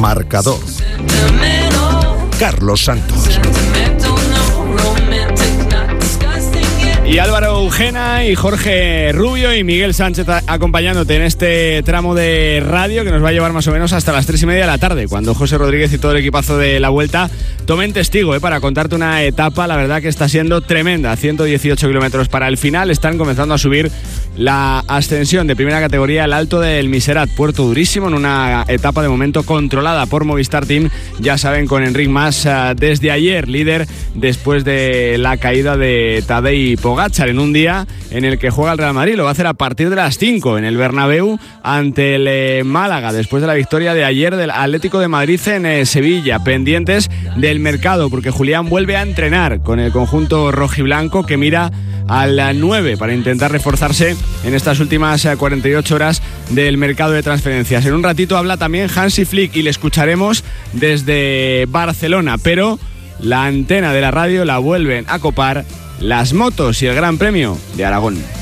Marcador. Carlos Santos. Y Álvaro Eugena y Jorge Rubio y Miguel Sánchez acompañándote en este tramo de radio que nos va a llevar más o menos hasta las 3:30 de la tarde, cuando José Rodríguez y todo el equipazo de La Vuelta tomen testigo para contarte una etapa, la verdad que está siendo tremenda. 118 kilómetros para el final, están comenzando a subir la ascensión de primera categoría al Alto del Miserat, puerto durísimo, en una etapa de momento controlada por Movistar Team, ya saben, con Enric Mas desde ayer líder después de la caída de Tadej Pogačar, en un día en el que juega el Real Madrid. Lo va a hacer a partir de las 5 en el Bernabéu ante el Málaga, después de la victoria de ayer del Atlético de Madrid en Sevilla. Pendientes del mercado, porque Julián vuelve a entrenar con el conjunto rojiblanco, que mira al 9 para intentar reforzarse en estas últimas 48 horas del mercado de transferencias. En un ratito habla también Hansi Flick y le escucharemos desde Barcelona, pero la antena de la radio la vuelven a copar las motos y el Gran Premio de Aragón.